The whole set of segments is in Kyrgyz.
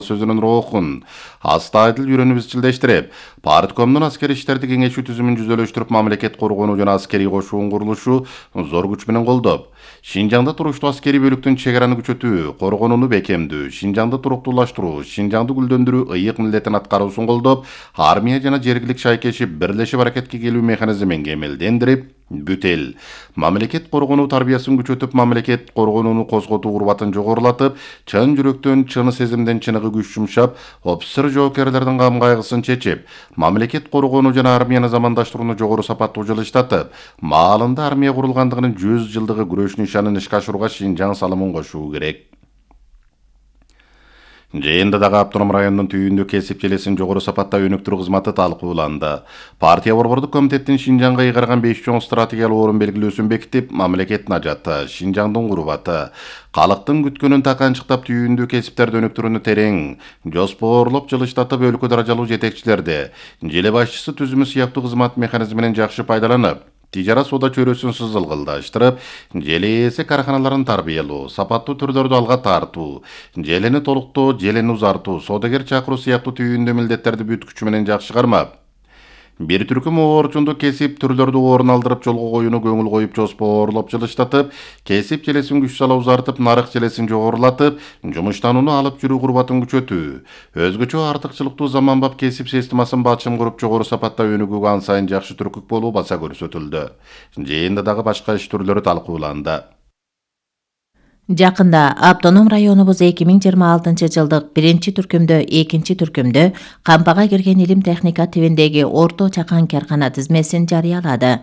сөзүнүн рухун астайдыл үйрөнүп изчилдештирип, парткомдун аскери иштерди кеңешүү түзүмүн жүзөлөштүрүп, мамлекет коргонуу жана аскерий кошуунун курулушу зор күч менен колдоп, Шинжаңда туруштуу аскерий бөлүктүн чек араны күчөтүү, коргонууну бекемдүү, Шинжаңды туруктуулаштыруу, Шинжаңды гүлдөндүрүү ыйык милдетин аткаруусун колдоп, армия жана жергилик шайкешип бирлешип аракетке келүү механизмин кемелдендирип, бүт эл мамлекет коргонуу тарбиясын күчөтүп, мамлекет коргонууну козготуу урбатын жогорулатып, чын жүрөктөн, чын сезимден чыныгы күч жумшап, опсыр жоокерлердин кам кайгысын чечип, мамлекет коргонуу жана армияны замандаштырууну жогору сапаттуу жылыштатып, маалында армия курулгандыгынын 100 жылдыгы күрөш нишанын ишке ашырууга Шинжаң салымын кошуу керек. Жыйында дагы автоном райондун түйүндө кесип желесин жогору сапатта өнүктүрүү кызматы талкууланды. Партия борбордук комитеттин Шинжаңга ыйгарган 5 чоң стратегиялык орун белгилөөсүн бекитип, мамлекеттин ажаты, Шинжаңдын курбаты, калктын күткөнүн таканчыктап түйүндүү кесиптерди өнүктүрүүнү терең жоспорлоп жылыштатып, өлкө даражалуу жетекчилерди, желе башчысы түзүмү сыяктуу кызмат механизминен жакшы пайдаланып, тижара соода чөйрөсүн сызылгылдаштырып, желе ээси караханаларын тарбиялоо, сапаттуу түрлөрдү алга тартуу, желени толуктоо, желени узартуу, соодагер чакыруу сыяктуу түйүндүү милдеттерди бүт күчү менен жакшы кармап, бир түркүм оорчундук кесип түрлөрдү орун алдырып жолго коюуну көңүл коюп, жоспорлоп жылыштатып, кесип желесин күч сала узартып, нарык желесин жогорулатып, жумуштанууну алып жүрүү курбатын күчөтүү, өзгөчө артыкчылыктуу заманбап кесип системасын бачым куруп, жогору сапатта өнүгүүгө ан сайын жакшы түркүк болуу баса көрсөтүлдү. Жыйында дагы башка иш түрлөрү талкууланды. Жакында автоном районубуз 2026 жылдык 1-түркүмдө, 2-түркүмдө кампага кирген илим техника тибиндеги орто чакан каркана тизмесин жарыялады.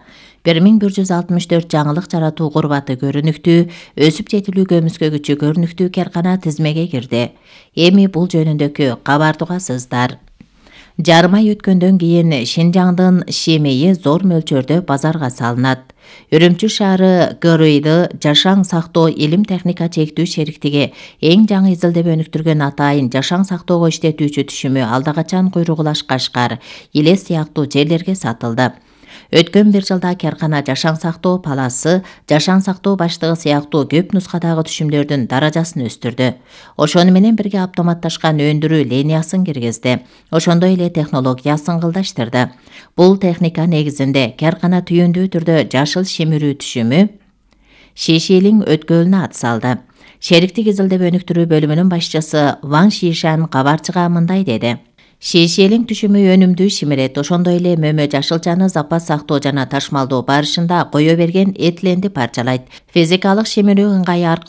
1164 жаңылык жаратуу курбаты көрүнүктүү, өсүп жетилүү көмүскө күчү көрүнүктүү каркана тизмеге кирди. Эми бул жөнүндөгү кабарды угасыздар. Жарым ай өткөндөн кийин Шинжаңдын шемейи зор мөлчөрдө базарга салынат. Үрүмчү шаары ГРИды жашаң сактоо илим техника чектүү шериктиги эң жаңы изилдеп өнүктүргөн атайын жашаң сактоого иштетүүчү түшүмү алдагачан Куйругулаш, Кашкар, Иле сыяктуу жерлерге сатылды. Өткөн бир жылда каркана жашаң сактоо паласы, жашаң сактоо баштыгы сыяктуу көп нускадагы түшүмдөрдүн даражасын өстүрдү. Ошону менен бирге автоматташкан өндүрүү линиясын киргизди. Ошондой эле технологиясын кылдаштырды. Бул техника негизинде каркана түйүндүү түрдө жашыл шимирүү түшүмү Шишилиң өткөлүнө ат салды. Шериктик изилдеп өнүктүрүү бөлүмүнүн башчысы Ван Шишан кабарчыга мындай деди. Шишелиң түшүмү өнүмдүү шимирет, ошондой эле мөмө жашылчаны запас сактоо жана ташмалдоо барышында кое берген этиленди парчалайт. Физикалык шимирүү ыңгайы